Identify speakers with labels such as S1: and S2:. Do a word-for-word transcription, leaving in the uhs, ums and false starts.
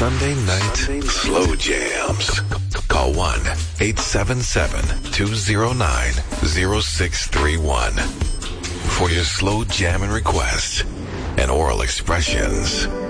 S1: Sunday night slow jams. Call one eight seven seven, two zero nine, zero six three one for your slow jamming requests and oral expressions.